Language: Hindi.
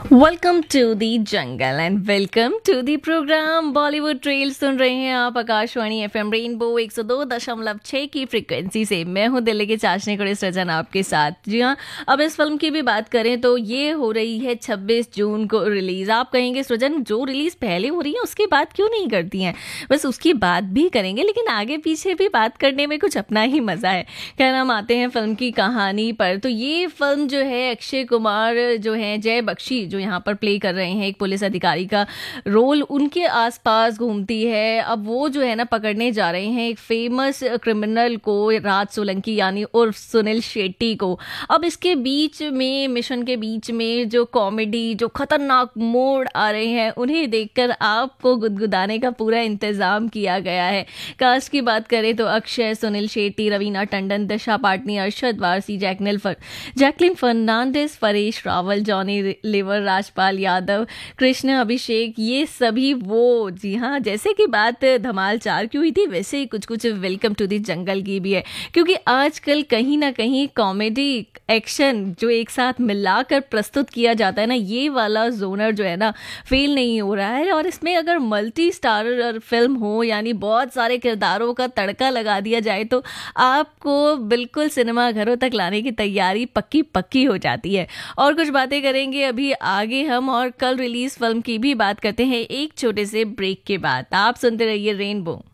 Welcome to the jungle and welcome to the programme Bollywood trail. सुन रहे हैं आप आकाशवाणी एफएम रेनबो 102.6 की फ्रिक्वेंसी से। मैं हूं दिल्ली की चाशनी कुड़ी सृजन आपके साथ। जी हाँ, अब इस फिल्म की भी बात करें तो ये हो रही है 26 जून को रिलीज। आप कहेंगे सृजन जो रिलीज पहले हो रही है उसकी बात क्यों नहीं करती हैं? बस उसकी बात भी करेंगे, लेकिन आगे पीछे भी बात करने में कुछ अपना ही मजा है। क्या हम आते हैं फिल्म की कहानी पर, तो ये फिल्म जो है अक्षय कुमार जो है जय बख्शी जो यहाँ पर प्ले कर रहे हैं एक पुलिस अधिकारी का रोल, उनके आसपास घूमती है। अब वो जो है ना पकड़ने जा रहे हैं एक फेमस क्रिमिनल को, राज सोलंकी यानी उर्फ सुनील शेट्टी को। अब इसके बीच में, मिशन के बीच में जो कॉमेडी, जो खतरनाक मोड़ आ रहे हैं, उन्हें देखकर आपको गुदगुदाने का पूरा इंतजाम किया गया है। कास्ट की बात करें तो अक्षय, सुनील शेट्टी, रवीना टंडन, दिशा Patni, Arshad Warsi, Jacqueline Fernandes, Paresh Rawal, Johnny liver, Rajpal Yadav, Krishna अभिषेक, ये सभी वो। जी हाँ, जैसे कि बात धमाल 4 की हुई थी, वैसे ही कुछ कुछ वेलकम टू दी जंगल की भी है। क्योंकि आजकल कहीं ना कहीं कॉमेडी एक्शन जो एक साथ मिलाकर प्रस्तुत किया जाता है ना, ये वाला जोनर जो है ना फेल नहीं हो रहा है। और इसमें अगर मल्टी स्टारर फिल्म हो, यानी बहुत सारे किरदारों का तड़का लगा दिया जाए, तो आपको बिल्कुल सिनेमा घरों तक लाने की तैयारी पक्की पक्की हो जाती है। और कुछ बातें करेंगे अभी आगे हम, और कल रिलीज फिल्म की भी बात करते हैं एक छोटे से ब्रेक के बाद। आप सुनते रहिए रेनबो।